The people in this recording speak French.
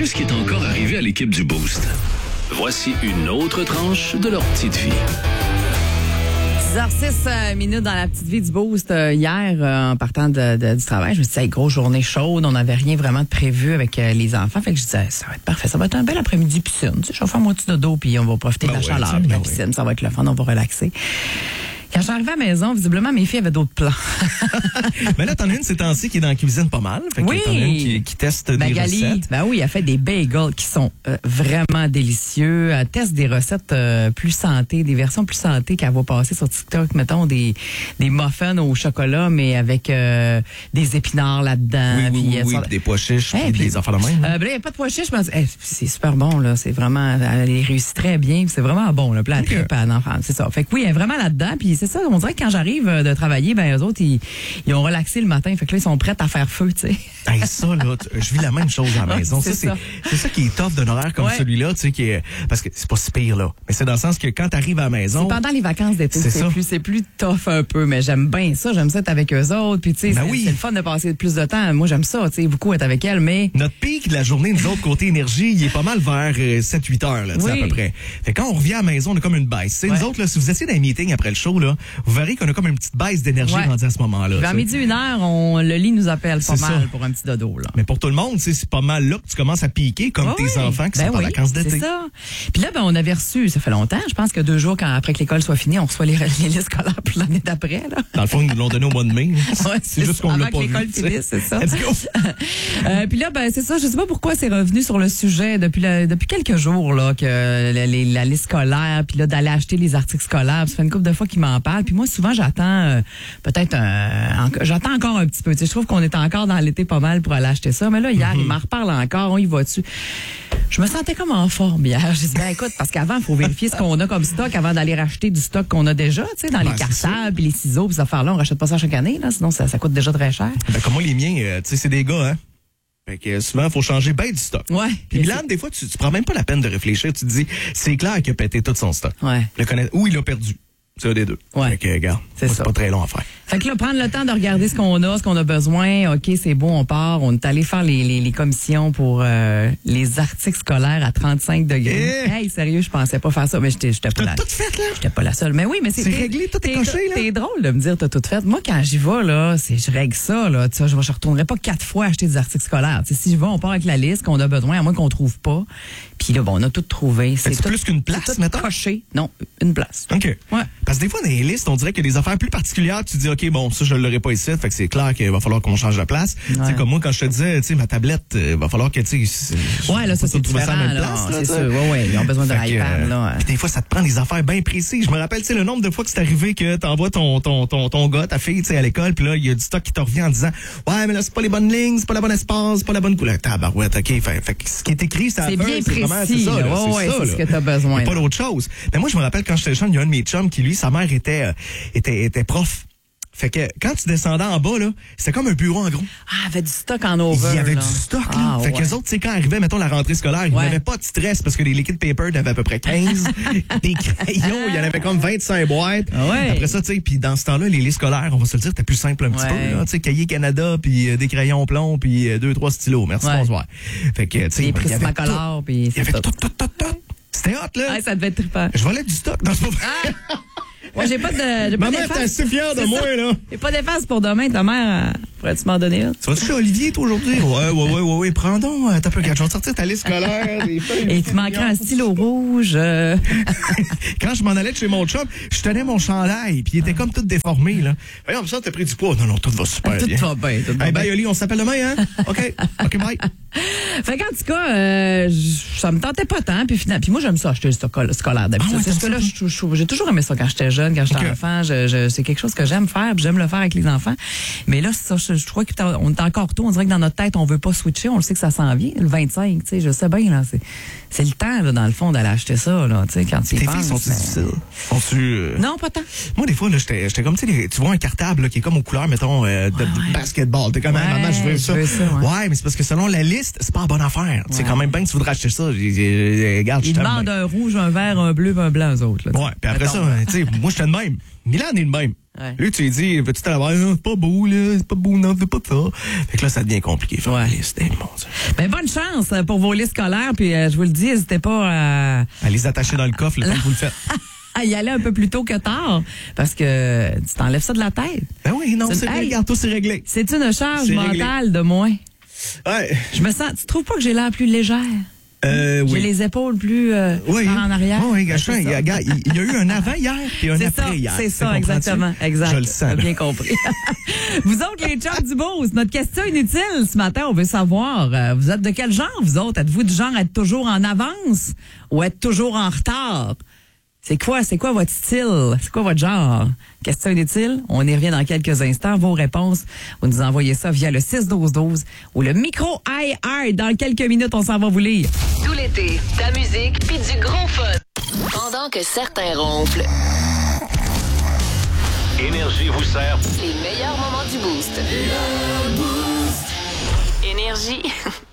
Qu'est-ce qui est encore arrivé à l'équipe du Boost? Voici une autre tranche de leur petite vie. 6h06 dans la petite vie du Boost. Hier, en partant du travail, je me suis dit, hey, grosse journée chaude, on n'avait rien vraiment de prévu avec les enfants. Fait que je disais, ça va être parfait, ça va être un bel après-midi piscine. Tu sais, je vais faire mon petit dodo, puis on va profiter de la chaleur, de la piscine. Ça va être le fun, on va relaxer. Quand je suis arrivée à la maison, visiblement, mes filles avaient d'autres plans. Mais là, t'en as une ces temps-ci qui est dans la cuisine pas mal. Fait que oui. T'en as une qui teste des recettes. Ben oui, elle fait des bagels qui sont vraiment délicieux. Elle teste des recettes plus santé, des versions plus santé qu'elle va passer sur TikTok. Mettons des muffins au chocolat, mais avec des épinards là-dedans. Oui, des pois chiches, puis des affaires de même. Ben là, il n'y a pas de pois chiches, mais c'est super bon, là. C'est vraiment, elle les réussit très bien, puis c'est vraiment bon, là. Puis elle tripe à l'enfant, c'est ça. Fait que oui, elle est vraiment là-dedans, puis c'est ça, on dirait que quand j'arrive de travailler, ben eux autres, ils ont relaxé le matin. Fait que là, ils sont prêts à faire feu, tu sais. Hey, ça, là, je vis la même chose à la maison. C'est ça. C'est ça qui est tough d'un horaire comme celui-là, tu sais, qui est, parce que c'est pas si pire, là. Mais c'est dans le sens que quand t'arrives à la maison. C'est pendant les vacances d'été, c'est plus tough un peu, mais j'aime bien ça. J'aime ça être avec eux autres. Puis, tu sais, c'est le fun de passer plus de temps. Moi, j'aime ça, tu sais, beaucoup être avec elles, mais. Notre pic de la journée, nous autres, côté énergie, il est pas mal vers 7-8 heures, là, tu sais, à peu près. Fait quand on revient à la maison, on a comme une baisse. Nous autres, là, si vous essayez d'un meeting après le show, là, vous verrez qu'on a comme une petite baisse d'énergie rendue à ce moment-là. Vers midi, 1h, le lit nous appelle pas mal pour un petit dodo, là. Mais pour tout le monde, c'est pas mal là que tu commences à piquer comme tes enfants qui sont en vacances d'été. C'est ça. Puis là, on avait reçu, ça fait longtemps, je pense que 2 jours après que l'école soit finie, on reçoit les listes scolaires pour l'année d'après, là. Dans le fond, ils nous l'ont donné au mois de mai. C'est juste qu'on l'a pas vu. Avant que l'école finisse, c'est ça. Let's go. Puis là, c'est ça, je sais pas pourquoi c'est revenu sur le sujet depuis quelques jours, là, que la liste scolaire, puis là, d'aller acheter les articles scolaires. Ça fait une couple de fois qu'ils m'en parlent. Puis moi, souvent, j'attends j'attends encore un petit peu. Tu sais, je trouve qu'on est encore dans l'été pas mal pour aller acheter ça. Mais là, hier, il m'en reparle encore. On y va dessus. Je me sentais comme en forme hier. J'ai dit, écoute, parce qu'avant, il faut vérifier ce qu'on a comme stock avant d'aller racheter du stock qu'on a déjà, tu sais, dans les cartables, puis les ciseaux, puis ces affaires-là. On rachète pas ça chaque année, là, sinon ça coûte déjà très cher. Comme moi, les miens, tu sais, c'est des gars, hein. Fait que souvent, il faut changer bien du stock. Ouais. Puis Milan, des fois, tu prends même pas la peine de réfléchir. Tu te dis, c'est clair qu'il a pété tout son stock. Ouais. Ou il l'a perdu. C'est un des deux. Ouais. Fait que, regarde, c'est pas très long à faire. Fait que là, prendre le temps de regarder ce qu'on a besoin. OK, c'est bon, on part. On est allé faire les commissions pour les articles scolaires à 35 degrés. Hey, sérieux, je pensais pas faire ça. Mais j'étais pas là. T'as tout fait, là? J'étais pas la seule. Mais oui, mais c'est réglé, tout est coché, là. C'est drôle de me dire, t'as tout fait. Moi, quand j'y vais, là, je règle ça, là. Tu sais, je retournerai pas 4 fois acheter des articles scolaires. Tu sais, si je vais, on part avec la liste qu'on a besoin, à moins qu'on trouve pas. Puis là, on a tout trouvé. C'est plus qu'une place, mettons? Coché. Non, une place. OK. Ouais. Parce que des fois, dans les listes, on dirait qu'il y a des affaires plus particulières. Tu dis, OK, bon, ça, je l'aurais pas ici. Fait que c'est clair qu'il va falloir qu'on change de place. Ouais. Tu sais, comme moi, quand je te disais, tu sais, ma tablette, va falloir que, tu sais. Ouais, là, ça, c'est différent, ça à même place, là, c'est sûr. Ouais, ils ont besoin de l'iPad, là. Puis des fois, ça te prend des affaires bien précises. Je me rappelle, tu sais, le nombre de fois que c'est arrivé que t'envoies ton gars, ta fille, tu sais, à l'école, puis là, il y a du stock qui te revient en disant, ouais, mais là, c'est pas les bonnes lignes, c'est pas la bonne espace, c'est pas la bonne couleur. Tabarouette, OK. Fait que ce qui est écrit, ça c'est bien précis, c'est ça, là. Ouais, c'est ce que t'as besoin. Pas d'autre chose. Mais moi, je me rappelle quand j'étais jeune, il y a un de mes chums qui, lui, sa mère était prof. Fait que quand tu descendais en bas, là, c'était comme un bureau en gros. Ah, il y avait du stock en over. Il y avait du stock, là. Fait que les autres, tu sais, quand arrivait, mettons, la rentrée scolaire, il n'y avait pas de stress parce que les liquid paper, il y avait à peu près 15. Des crayons, il y en avait comme 25 boîtes. Après ça, tu sais, puis dans ce temps-là, les listes scolaires, on va se le dire, c'était plus simple un petit peu, là. Tu sais, cahier Canada, puis des crayons plomb, puis 2-3 stylos. Merci, bonsoir. Fait que, tu sais, il y avait tout. Il y avait tout. C'était hot, là. Ouais, ça devait être trippant. Je volais du stock dans ce moment. Moi, j'ai pas de. Maman, t'es assez fière de moi, là. J'ai pas d'efface pour demain. Ta mère, pourrais-tu m'en donner une? Tu vas-tu chez Olivier, toi, aujourd'hui? Ouais. Prends donc. T'as peu, je vais sortir ta liste scolaire. Et tu manquerais un stylo rouge. Quand je m'en allais de chez mon chum, je tenais mon chandail, puis il était comme tout déformé, là. Voyons, ça, t'as pris du poids. Non, tout va super bien. Tout va bien. Hey, bye, Oli, on s'appelle demain, hein? OK, bye. Fait qu'en tout cas, ça me tentait pas tant. Puis moi, j'aime ça, acheter le stock scolaire d'habitude. Parce que là, j'ai toujours aimé ça quand j'étais jeune, quand j'étais enfant. C'est quelque chose que j'aime faire, puis j'aime le faire avec les enfants. Mais là, ça, je crois qu'on est encore tôt. On dirait que dans notre tête, on veut pas switcher. On le sait que ça s'en vient, le 25. Tu sais, je sais bien, là. C'est le temps, là, dans le fond, d'aller acheter ça, là. Tu sais, quand tu y penses. Tes filles sont-tu difficiles? Non, pas tant. Moi, des fois, là, j'étais comme, tu vois un cartable, là, qui est comme aux couleurs, mettons, de basketball. T'es comme, maman, je veux ça. Ouais, mais c'est parce que selon la liste, c'est pas la bonne affaire. C'est quand même bien que tu voudrais acheter ça. Regarde, ils demandent un rouge, un vert, un bleu, un blanc, eux autres, là. Ouais, puis après ça, tu sais, moi, j'étais de même. Milan est de même. Ouais. Lui, tu lui dis, veux-tu t'en avoir? C'est pas beau, là. C'est pas beau, non, fais pas ça. Fait que là, ça devient compliqué. Faire la liste. Mon Dieu. Ben, bonne chance pour vos listes scolaires. Puis je vous le dis, n'hésitez pas à les attacher dans le coffre le temps que vous le faites. À y aller un peu plus tôt que tard, parce que tu t'enlèves ça de la tête. Ben oui, non, c'est réglé. Regarde, tout c'est réglé. C'est une charge mentale de moins. Ouais. Je me sens. Tu trouves pas que j'ai l'air plus légère? Oui. J'ai les épaules plus en arrière. Oui, Gachin, il y a eu un avant hier et un après hier. C'est ça, exactement. Exact. Je le sens. Bien compris. Vous autres, les chums du Boost, notre question inutile ce matin, on veut savoir, vous êtes de quel genre, vous autres? Êtes-vous du genre à être toujours en avance ou être toujours en retard? C'est quoi votre style? C'est quoi votre genre? Question inutile. On y revient dans quelques instants. Vos réponses, vous nous envoyez ça via le 6-12-12 ou le micro IR. Dans quelques minutes, on s'en va vous lire. Tout l'été, ta musique puis du gros fun. Pendant que certains ronflent. Énergie vous sert Les meilleurs moments du Boost. Énergie.